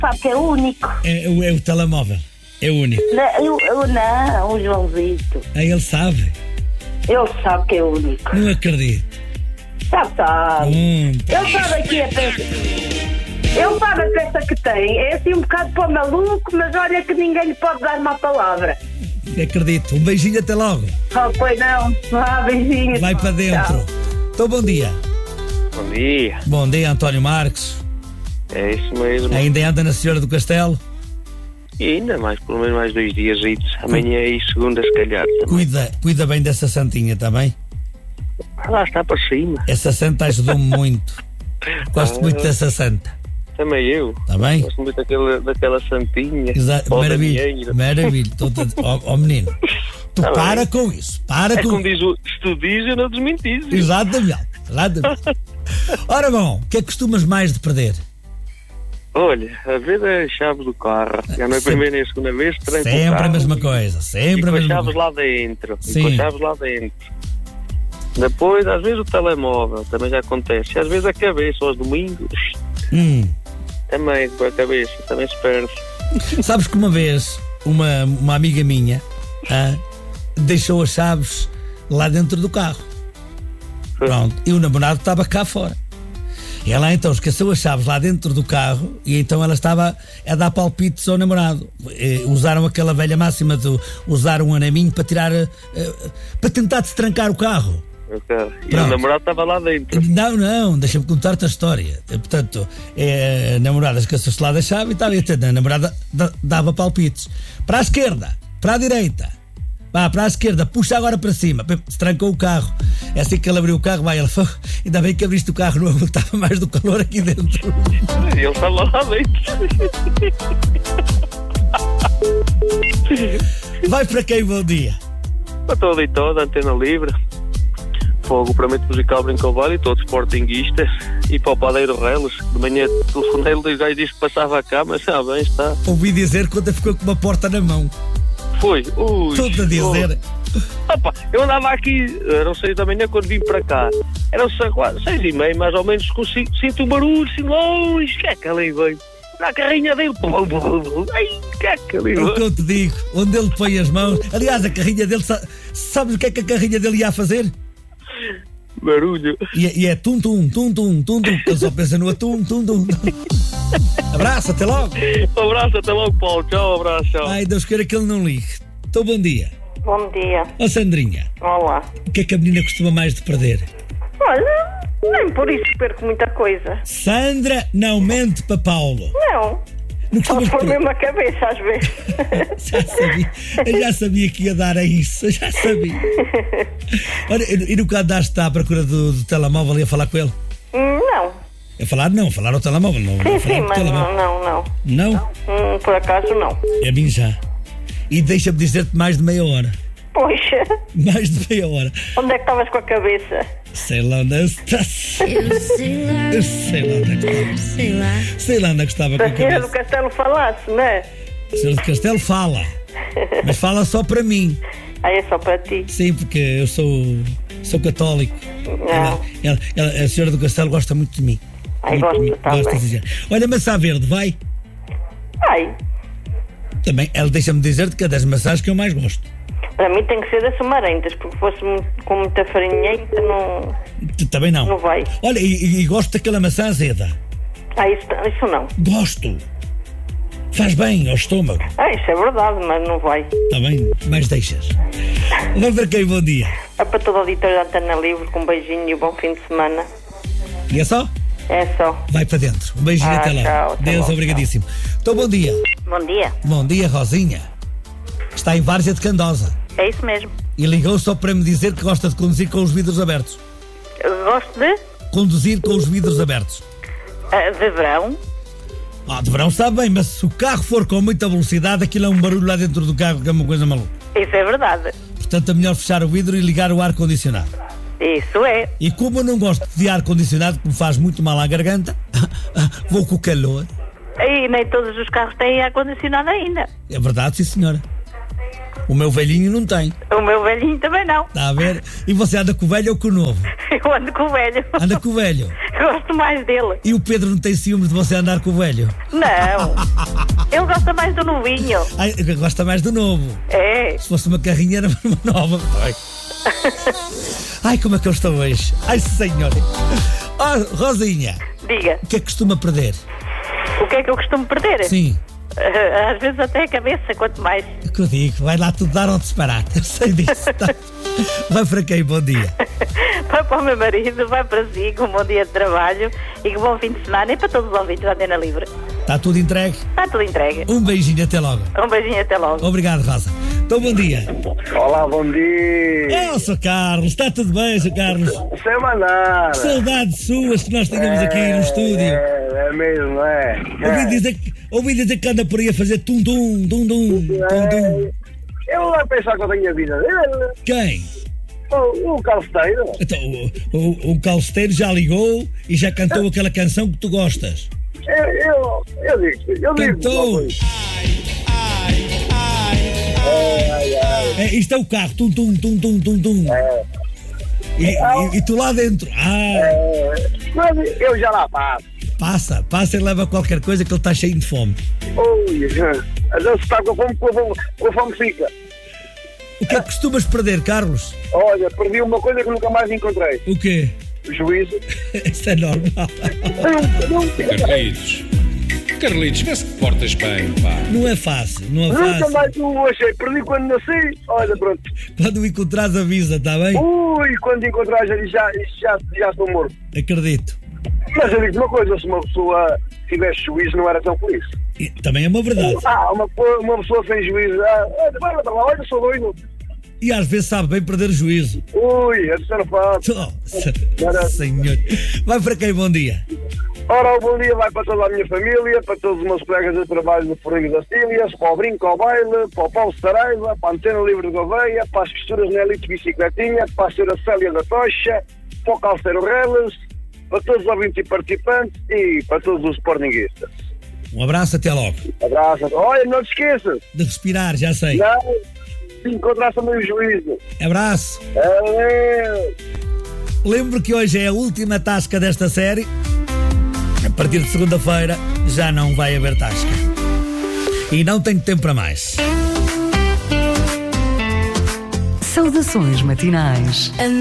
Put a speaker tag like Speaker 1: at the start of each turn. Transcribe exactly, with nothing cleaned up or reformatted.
Speaker 1: sabe que é único.
Speaker 2: É, é, é o telemóvel. É único.
Speaker 1: Não, eu, eu não, o Joãozito.
Speaker 2: Ah, ele sabe?
Speaker 1: Ele sabe que é único.
Speaker 2: Não acredito.
Speaker 1: Sabe, sabe.
Speaker 2: Hum.
Speaker 1: Ele sabe aqui a peça. Ele sabe a peça que tem. É assim um bocado para o maluco, mas olha que ninguém lhe pode dar uma palavra.
Speaker 2: Acredito. Um beijinho, até logo.
Speaker 1: Oh, pois não. Ah, beijinho.
Speaker 2: Vai para dentro. Então, bom dia.
Speaker 3: Bom dia.
Speaker 2: Bom dia, António Marques.
Speaker 3: É isso mesmo.
Speaker 2: Ainda anda na Senhora do Castelo?
Speaker 3: E ainda mais, pelo menos mais dois dias. Amanhã e segunda, se calhar. Também.
Speaker 2: Cuida, cuida bem dessa santinha, está bem?
Speaker 3: Lá está para cima.
Speaker 2: Essa santa ajudou-me muito. Gosto
Speaker 3: Ah,
Speaker 2: muito dessa santa.
Speaker 3: Também eu.
Speaker 2: Está bem?
Speaker 3: Gosto muito daquela, daquela santinha.
Speaker 2: Exato. Maravilha. Maravilha. Ó oh, oh, menino, tu
Speaker 3: Tá
Speaker 2: para
Speaker 3: bem.
Speaker 2: com isso. Para
Speaker 3: É
Speaker 2: com
Speaker 3: como diz o, se tu dizes, eu não desmentis.
Speaker 2: Exatamente. Exatamente. Ora bom, o que é que costumas mais de perder?
Speaker 3: Olha, a ver as chaves do carro. Já não é a
Speaker 2: Sempre-
Speaker 3: primeira nem a segunda vez. tranco o
Speaker 2: Sempre a
Speaker 3: carro
Speaker 2: mesma
Speaker 3: e-
Speaker 2: coisa.
Speaker 3: E
Speaker 2: Sempre
Speaker 3: com
Speaker 2: a
Speaker 3: as
Speaker 2: mesma
Speaker 3: chaves
Speaker 2: coisa.
Speaker 3: lá dentro. E
Speaker 2: Sim.
Speaker 3: com as chaves lá dentro. Depois, às vezes, o telemóvel. Também já acontece. E às vezes a cabeça, aos domingos.
Speaker 2: Hum.
Speaker 3: Também, com a cabeça. Também se perde.
Speaker 2: Sabes que uma vez uma, uma amiga minha ah, deixou as chaves lá dentro do carro. Pronto. E o namorado estava cá fora. E ela então esqueceu as chaves lá dentro do carro e então ela estava a dar palpites ao namorado. E usaram aquela velha máxima de usar um araminho para tirar, eh, para tentar destrancar o carro.
Speaker 3: Ok. E
Speaker 2: Pronto.
Speaker 3: o namorado estava lá dentro.
Speaker 2: Não, não, deixa-me contar-te a história. Eh, Portanto, é, a namorada esqueceu-se lá da chave e estava a a namorada da- dava palpites. Para a esquerda, para a direita. Vá, para a esquerda, puxa agora para cima. Pê, se trancou o carro. É assim que ele abriu o carro, vai, ela falou, ainda bem que abriste o carro, não aguentava mais do calor aqui dentro.
Speaker 3: E ele estava lá dentro.
Speaker 2: Vai para quem, bom dia?
Speaker 3: Para todo e toda, antena livre. Fogo, Pramento Musical Brincovale, todo sportinguista. E para o Padeiro Reles, de manhã telefonei-lhe, o gajo disse que passava a cá, mas ah, bem, está.
Speaker 2: Ouvi dizer que quando ficou com uma porta na mão.
Speaker 3: Foi, ui.
Speaker 2: Tudo a dizer.
Speaker 3: Oh. Opa, eu andava aqui, eram seis da manhã quando vim para cá. Eram seis, seis e meia, mais ou menos, consigo, sinto um barulho, assim longe. Que é que ali veio? Na carrinha dele. Ai, que é que ali
Speaker 2: É o que
Speaker 3: veio?
Speaker 2: eu te digo, onde ele põe as mãos. Aliás, a carrinha dele, sa- sabes o que é que a carrinha dele ia a fazer?
Speaker 3: Barulho.
Speaker 2: E, é- e é tum-tum, tum-tum, tum-tum. Ele só pensa no atum, tum-tum. Abraço, até logo.
Speaker 3: Um abraço, até logo, Paulo. Tchau, um abraço, tchau.
Speaker 2: Ai, Deus queira que ele não ligue. Então, bom dia.
Speaker 1: Bom dia.
Speaker 2: Ó Sandrinha,
Speaker 1: Olá.
Speaker 2: o que é que a menina costuma mais de perder?
Speaker 1: Olha, nem por isso perco muita coisa.
Speaker 2: Sandra não mente para Paulo.
Speaker 1: Não.
Speaker 2: Não
Speaker 1: Só
Speaker 2: costumas
Speaker 1: por
Speaker 2: perder.
Speaker 1: mesmo a cabeça às vezes.
Speaker 2: Já sabia, eu já sabia que ia dar a isso, eu já sabia. Olha, e e nunca andaste à procura do, do telemóvel e a falar com ele?
Speaker 1: Não.
Speaker 2: A falar não, a falar ao telemóvel, não.
Speaker 1: Sim,
Speaker 2: a falar
Speaker 1: sim,
Speaker 2: ao
Speaker 1: mas
Speaker 2: telemóvel.
Speaker 1: não, não, não.
Speaker 2: Não?
Speaker 1: Hum, por acaso não.
Speaker 2: A mim já. E deixa-me dizer-te mais de meia hora.
Speaker 1: Poxa,
Speaker 2: Mais de meia hora.
Speaker 1: onde é que estavas com a cabeça?
Speaker 2: Sei lá onde está.
Speaker 4: Eu sei lá,
Speaker 2: Eu sei lá onde é que estava.
Speaker 4: sei lá.
Speaker 2: Sei lá onde é que estava com
Speaker 1: Se
Speaker 2: a
Speaker 1: a senhora do
Speaker 2: cabeça.
Speaker 1: Castelo falasse, não é?
Speaker 2: A senhora do Castelo fala. Mas fala só para mim.
Speaker 1: Aí é só para ti.
Speaker 2: Sim, porque eu sou, sou católico.
Speaker 1: Não.
Speaker 2: Ela- ela- a senhora do Castelo gosta muito de mim.
Speaker 1: Ai,
Speaker 2: Muito
Speaker 1: gosto
Speaker 2: de mim.
Speaker 1: também.
Speaker 2: Gosta de dizer. Olha, maçã verde, vai.
Speaker 1: Ai,
Speaker 2: Também, ela deixa-me dizer-te que é das maçãs que eu mais gosto.
Speaker 1: para mim tem que ser das samarentas, porque fosse muito- com muita farinhenta, não,
Speaker 2: Tu também não.
Speaker 1: não vai.
Speaker 2: Olha, e, e- e gosto daquela maçã azeda.
Speaker 1: Ah, isso, isso não.
Speaker 2: Gosto. Faz bem ao estômago.
Speaker 1: Ah, isso é verdade, mas não vai.
Speaker 2: Está bem? Mais deixas. Vamos ver quem, bom dia.
Speaker 1: É para todo o auditório da Antena Livre, com um beijinho e um bom fim de semana.
Speaker 2: E é só?
Speaker 1: É só.
Speaker 2: Vai para dentro. Um beijinho
Speaker 1: Ah,
Speaker 2: até lá.
Speaker 1: tchau, até
Speaker 2: Deus,
Speaker 1: logo,
Speaker 2: obrigadíssimo. Então, bom dia.
Speaker 1: Bom dia.
Speaker 2: Bom dia, Rosinha. Está em Várzea de Candosa.
Speaker 1: É isso mesmo.
Speaker 2: E ligou só para me dizer que gosta de conduzir com os vidros abertos.
Speaker 1: Eu gosto de,
Speaker 2: Conduzir com os vidros abertos.
Speaker 1: ah, de verão.
Speaker 2: Ah, de verão está bem, mas se o carro for com muita velocidade, aquilo é um barulho lá dentro do carro que é uma coisa maluca.
Speaker 1: Isso é verdade.
Speaker 2: Portanto, é melhor fechar o vidro e ligar o ar-condicionado.
Speaker 1: Isso é.
Speaker 2: E como eu não gosto de ar-condicionado, que me faz muito mal à garganta, vou com o calor.
Speaker 1: E nem todos os carros têm ar-condicionado ainda.
Speaker 2: É verdade, sim senhora. O meu velhinho não tem.
Speaker 1: O meu velhinho também não.
Speaker 2: Está a ver? E você anda com o velho ou com o novo?
Speaker 1: Eu ando com o velho.
Speaker 2: Anda com o velho.
Speaker 1: Gosto mais dele.
Speaker 2: E o Pedro não tem ciúmes de você andar com o velho?
Speaker 1: Não. Ele gosta mais do novinho.
Speaker 2: Ai, gosta mais do novo.
Speaker 1: É.
Speaker 2: Se fosse uma carrinha, era uma nova. Ai, Ai como é que eu estou hoje? Ai, senhor. Oh, Rosinha.
Speaker 1: Diga.
Speaker 2: O que é que costuma perder?
Speaker 1: O que é que eu costumo perder?
Speaker 2: Sim.
Speaker 1: Às vezes até a cabeça, quanto mais.
Speaker 2: É o que eu digo, vai lá tudo dar ao disparate. Eu sei disso. Tá? Vai para quem? Bom dia.
Speaker 1: Vai para o meu marido, vai para si, com um bom dia de trabalho e com um bom fim de semana e para todos os ouvintes da Antena Livre.
Speaker 2: Está tudo entregue?
Speaker 1: Está tudo entregue.
Speaker 2: Um beijinho, até logo.
Speaker 1: Um beijinho, até logo.
Speaker 2: Obrigado, Rosa. Então, bom dia.
Speaker 4: Olá, bom dia.
Speaker 2: Eu sou Carlos, está tudo bem, sou Carlos?
Speaker 4: Sem mandar.
Speaker 2: Que saudades suas que nós tínhamos aqui no estúdio.
Speaker 4: É, é mesmo, não é?
Speaker 2: Ouvi dizer, que, ouvi dizer que anda por aí a fazer tum-tum, tum-tum, tum-tum.
Speaker 4: Eu não vou pensar que eu tenho a vida dele.
Speaker 2: Quem?
Speaker 4: O, o calceteiro.
Speaker 2: Então, o, o, o calceteiro já ligou e já cantou aquela canção que tu gostas.
Speaker 4: Eu, eu, eu digo, eu digo.
Speaker 2: Cantou.
Speaker 4: Ai, ai, ai.
Speaker 2: É, isto é o carro, tum, tum, tum, tum, tum, tum.
Speaker 4: É.
Speaker 2: E, e, e tu lá dentro, ah,
Speaker 4: É, mas eu já lá passo.
Speaker 2: passa, passa e leva qualquer coisa que ele está cheio de fome.
Speaker 4: Ui, a gente está com a fome, com a fome, com a fome fica.
Speaker 2: O que é que costumas perder, Carlos?
Speaker 4: Olha, perdi uma coisa que nunca mais encontrei.
Speaker 2: O quê?
Speaker 4: O juízo.
Speaker 2: Isso é normal.
Speaker 4: Não, não,
Speaker 5: Carlitos, Carlitos, vê se te portas bem, pá.
Speaker 2: Não é fácil, não é
Speaker 4: nunca
Speaker 2: fácil.
Speaker 4: mais o achei. Perdi quando nasci. Olha, pronto.
Speaker 2: Quando o encontrares avisa, está bem?
Speaker 4: Ui, quando encontrar já, já, já, já estou morto.
Speaker 2: Acredito.
Speaker 4: Mas eu digo uma coisa, se uma pessoa tivesse juízo não era tão feliz.
Speaker 2: E também é uma verdade.
Speaker 4: Ah, uma, uma pessoa sem juízo, ah, olha para lá, olha, sou doido.
Speaker 2: E às vezes sabe bem perder o juízo.
Speaker 4: Ui, essa não faz.
Speaker 2: Oh, senhor. Vai para quem? Bom dia.
Speaker 4: Ora, o bom dia vai para toda a minha família, para todos os meus colegas de trabalho do Forrigo das Ilhas, para o Brinco ao Baile, para o Paulo Saraiva, para a Antena Livre de Gouveia, para as costuras Nelito Bicicletinha, para a senhora Célia da Tocha, para o Calceiro Reles, para todos os ouvintes e participantes e para todos os sportinguistas.
Speaker 2: Um abraço, até logo.
Speaker 4: Abraço. Olha, não te esqueças.
Speaker 2: De respirar, já sei.
Speaker 4: Não, se encontrar também o juízo.
Speaker 2: Abraço.
Speaker 4: É.
Speaker 2: Lembro que hoje é a última tasca desta série. A partir de segunda-feira já não vai haver tasca. E não tenho tempo para mais.
Speaker 6: Saudações matinais.